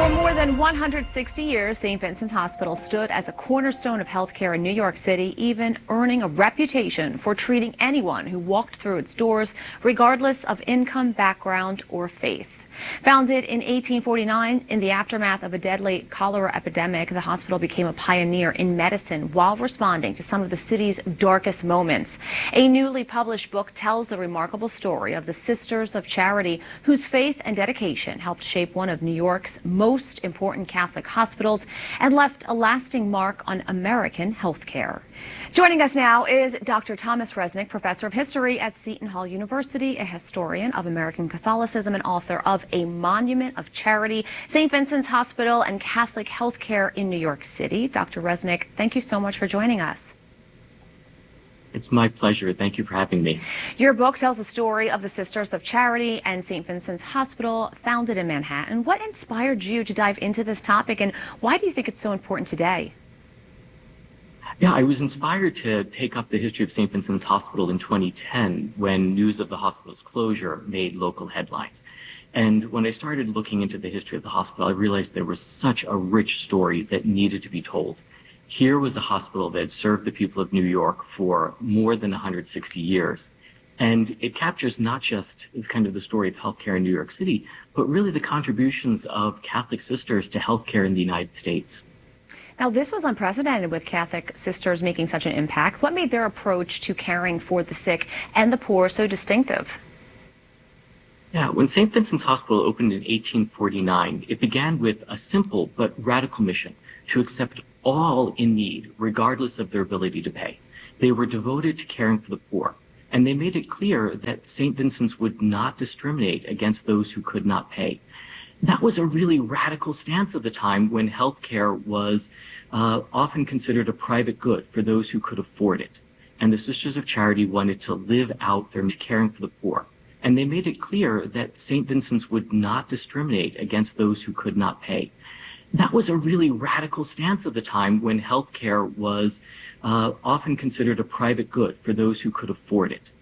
For more than 160 years, St. Vincent's Hospital stood as a cornerstone of healthcare in New York City, even earning a reputation for treating anyone who walked through its doors, regardless of income, background, or faith. Founded in 1849 in the aftermath of a deadly cholera epidemic, the hospital became a pioneer in medicine while responding to some of the city's darkest moments. A newly published book tells the remarkable story of the Sisters of Charity, whose faith and dedication helped shape one of New York's most important Catholic hospitals and left a lasting mark on American healthcare. Joining us now is Dr. Thomas Resnick, professor of history at Seton Hall University, a historian of American Catholicism, and author of A Monument of Charity, St. Vincent's Hospital and Catholic Healthcare in New York City. Dr. Resnick, thank you so much for joining us. It's my pleasure. Thank you for having me. Your book tells the story of the Sisters of Charity and St. Vincent's Hospital, founded in Manhattan. What inspired you to dive into this topic, and why do you think it's so important today? Yeah, I was inspired to take up the history of St. Vincent's Hospital in 2010 when news of the hospital's closure made local headlines. And when I started looking into the history of the hospital, I realized there was such a rich story that needed to be told. Here was a hospital that had served the people of New York for more than 160 years. And it captures not just kind of the story of healthcare in New York City, but really the contributions of Catholic sisters to healthcare in the United States. Now, this was unprecedented with Catholic sisters making such an impact. What made their approach to caring for the sick and the poor so distinctive? Yeah, when St. Vincent's Hospital opened in 1849, it began with a simple but radical mission to accept all in need, regardless of their ability to pay. They were devoted to caring for the poor, and they made it clear that St. Vincent's would not discriminate against those who could not pay. That was a really radical stance at the time when healthcare was often considered a private good for those who could afford it. And the Sisters of Charity wanted to live out their caring for the poor. And they made it clear that St. Vincent's would not discriminate against those who could not pay. That was a really radical stance at the time when healthcare was often considered a private good for those who could afford it.